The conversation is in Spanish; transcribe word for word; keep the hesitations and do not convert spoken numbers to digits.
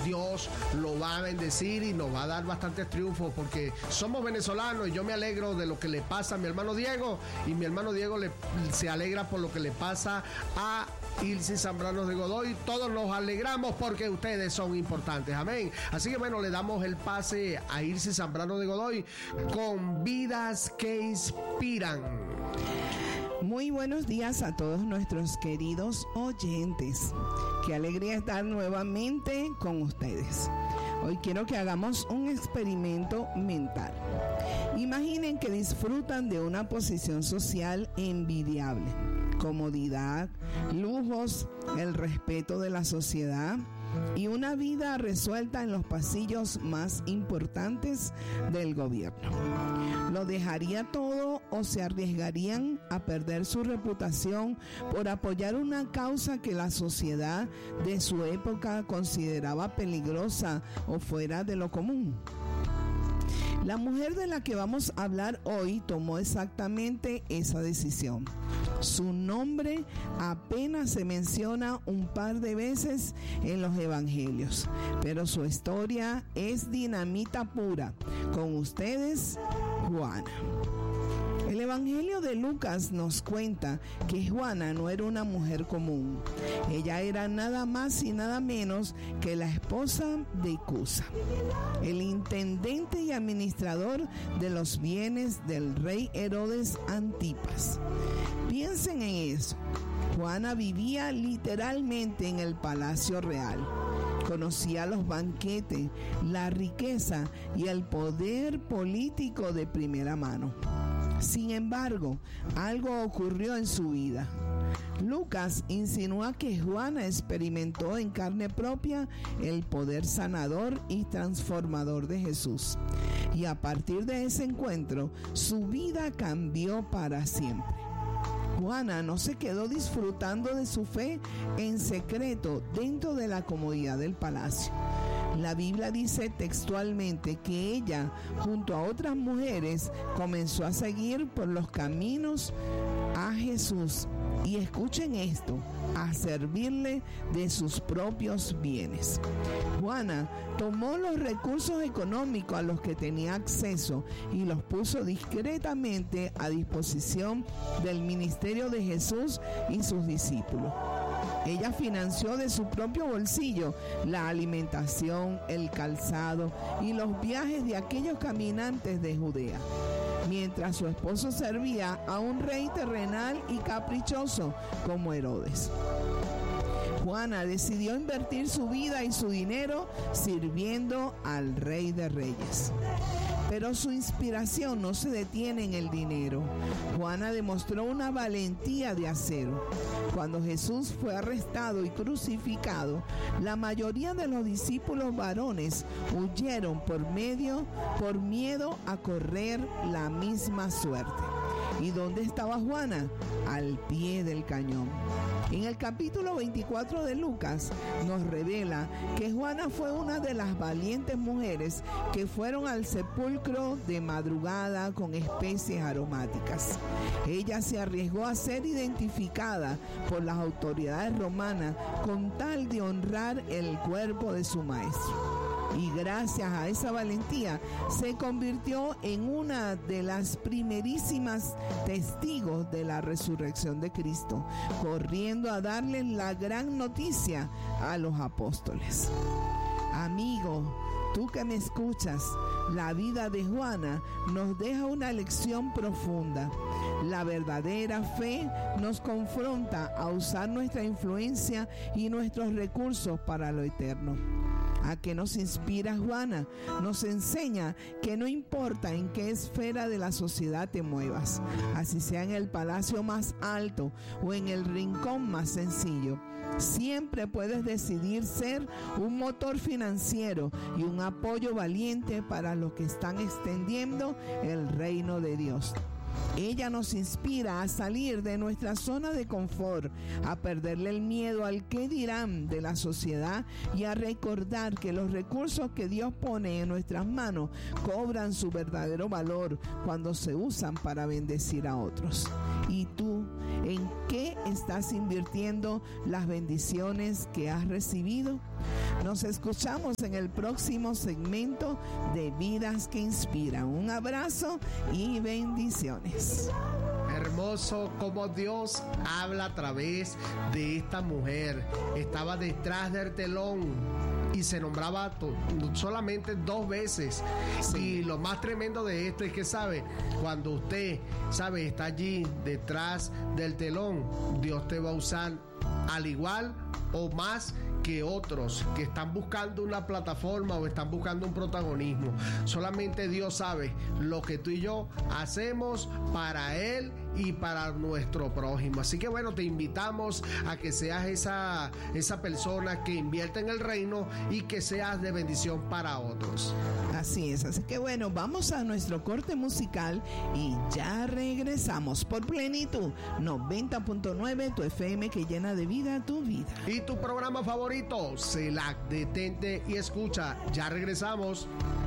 Dios lo va a bendecir y nos va a dar bastantes triunfos, porque somos venezolanos y yo me alegro de lo que le pasa a mi hermano Diego, y mi hermano Diego le, se alegra por lo que le pasa a Ilse Zambrano de Godoy. Todos nos alegramos porque ustedes son importantes, amén. Así que bueno, le damos el pase a Ilse Zambrano de Godoy con Vidas que Inspiran. Muy buenos días a todos nuestros queridos oyentes. Qué alegría estar nuevamente con ustedes. Hoy quiero que hagamos un experimento mental. Imaginen que disfrutan de una posición social envidiable, comodidad, lujos, el respeto de la sociedad y una vida resuelta en los pasillos más importantes del gobierno. ¿Lo dejaría todo o se arriesgarían a perder su reputación por apoyar una causa que la sociedad de su época consideraba peligrosa o fuera de lo común? La mujer de la que vamos a hablar hoy tomó exactamente esa decisión. Su nombre apenas se menciona un par de veces en los evangelios, pero su historia es dinamita pura. Con ustedes, Juana. El Evangelio de Lucas nos cuenta que Juana no era una mujer común. Ella era nada más y nada menos que la esposa de Cusa, el intendente y administrador de los bienes del rey Herodes Antipas. Piensen en eso. Juana vivía literalmente en el palacio real. Conocía los banquetes, la riqueza y el poder político de primera mano. Sin embargo, algo ocurrió en su vida. Lucas insinúa que Juana experimentó en carne propia el poder sanador y transformador de Jesús. Y a partir de ese encuentro, su vida cambió para siempre. Juana no se quedó disfrutando de su fe en secreto dentro de la comodidad del palacio. La Biblia dice textualmente que ella, junto a otras mujeres, comenzó a seguir por los caminos a Jesús. Y escuchen esto, a servirle de sus propios bienes. Juana tomó los recursos económicos a los que tenía acceso y los puso discretamente a disposición del ministerio de Jesús y sus discípulos. Ella financió de su propio bolsillo la alimentación, el calzado y los viajes de aquellos caminantes de Judea, mientras su esposo servía a un rey terrenal y caprichoso como Herodes. Juana decidió invertir su vida y su dinero sirviendo al Rey de Reyes. Pero su inspiración no se detiene en el dinero. Juana demostró una valentía de acero. Cuando Jesús fue arrestado y crucificado, la mayoría de los discípulos varones huyeron por medio, por miedo a correr la misma suerte. ¿Y dónde estaba Juana? Al pie del cañón. En el capítulo veinticuatro de Lucas nos revela que Juana fue una de las valientes mujeres que fueron al sepulcro de madrugada con especies aromáticas. Ella se arriesgó a ser identificada por las autoridades romanas con tal de honrar el cuerpo de su maestro. Y gracias a esa valentía se convirtió en una de las primerísimas testigos de la resurrección de Cristo, corriendo a darles la gran noticia a los apóstoles. Amigo, tú que me escuchas, la vida de Juana nos deja una lección profunda. La verdadera fe nos confronta a usar nuestra influencia y nuestros recursos para lo eterno. ¿A qué nos inspira Juana? Nos enseña que no importa en qué esfera de la sociedad te muevas, así sea en el palacio más alto o en el rincón más sencillo, siempre puedes decidir ser un motor financiero y un apoyo valiente para los que están extendiendo el reino de Dios. Ella nos inspira a salir de nuestra zona de confort, a perderle el miedo al qué dirán de la sociedad y a recordar que los recursos que Dios pone en nuestras manos cobran su verdadero valor cuando se usan para bendecir a otros. ¿Y tú, en qué estás invirtiendo las bendiciones que has recibido? Nos escuchamos en el próximo segmento de Vidas que Inspiran. Un abrazo y bendiciones. Hermoso como Dios habla a través de esta mujer. Estaba detrás del telón y se nombraba to- solamente dos veces. Sí. Y lo más tremendo de esto es que, sabe, cuando usted, sabe, está allí detrás del telón, Dios te va a usar al igual o más que otros que están buscando una plataforma o están buscando un protagonismo. Solamente Dios sabe lo que tú y yo hacemos para Él y para nuestro prójimo. Así que bueno, te invitamos a que seas esa, esa persona que invierte en el reino y que seas de bendición para otros. Así es, así que bueno, vamos a nuestro corte musical y ya regresamos por Plenitud noventa punto nueve, tu F M que llena de vida tu vida. Y tu programa favorito, Selac, detente y escucha. Ya regresamos.